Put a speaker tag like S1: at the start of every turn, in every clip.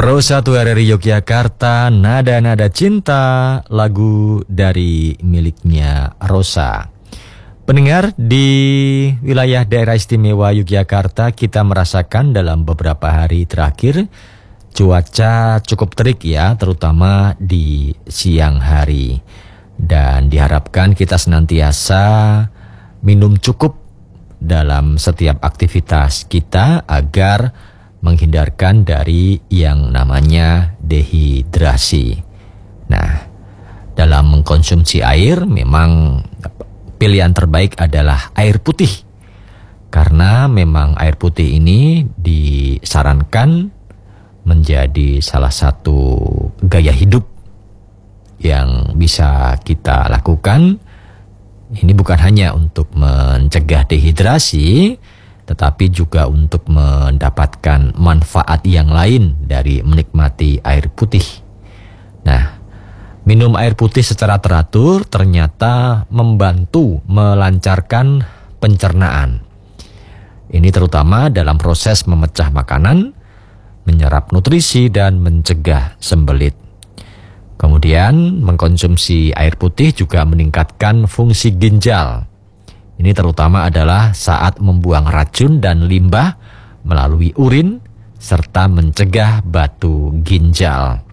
S1: Rosa dari Yogyakarta, Nada-Nada Cinta, lagu dari miliknya Rosa. Pendengar, di wilayah daerah istimewa Yogyakarta kita merasakan dalam beberapa hari terakhir cuaca cukup terik ya, terutama di siang hari. Dan diharapkan kita senantiasa minum cukup dalam setiap aktivitas kita agar menghindarkan dari yang namanya dehidrasi. Nah, dalam mengkonsumsi air memang pilihan terbaik adalah air putih. Karena memang air putih ini disarankan menjadi salah satu gaya hidup yang bisa kita lakukan. Ini bukan hanya untuk mencegah dehidrasi, tetapi juga untuk mendapatkan manfaat yang lain dari menikmati air putih. Nah, minum air putih secara teratur ternyata membantu melancarkan pencernaan. Ini terutama dalam proses memecah makanan, menyerap nutrisi, dan mencegah sembelit. Kemudian, mengkonsumsi air putih juga meningkatkan fungsi ginjal. Ini terutama adalah saat membuang racun dan limbah melalui urin serta mencegah batu ginjal.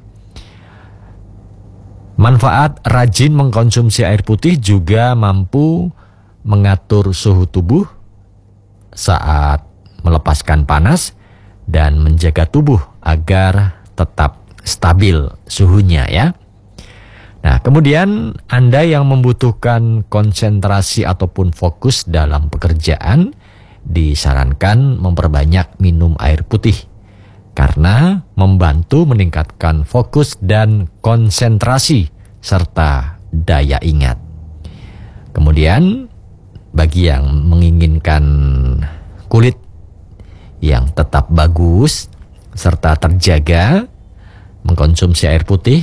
S1: Manfaat rajin mengkonsumsi air putih juga mampu mengatur suhu tubuh saat melepaskan panas dan menjaga tubuh agar tetap stabil suhunya ya. Nah, kemudian Anda yang membutuhkan konsentrasi ataupun fokus dalam pekerjaan disarankan memperbanyak minum air putih karena membantu meningkatkan fokus dan konsentrasi serta daya ingat. Kemudian bagi yang menginginkan kulit yang tetap bagus serta terjaga, mengkonsumsi air putih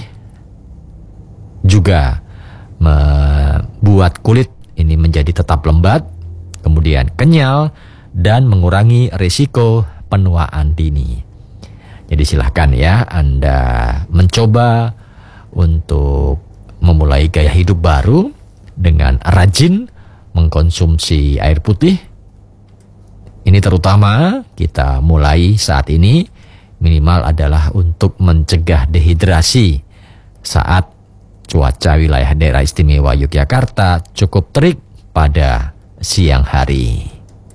S1: juga membuat kulit ini menjadi tetap lembab, kemudian kenyal, dan mengurangi risiko penuaan dini. Jadi silahkan ya Anda mencoba untuk memulai gaya hidup baru dengan rajin mengkonsumsi air putih. Ini terutama kita mulai saat ini minimal adalah untuk mencegah dehidrasi saat cuaca wilayah daerah istimewa Yogyakarta cukup terik pada siang hari.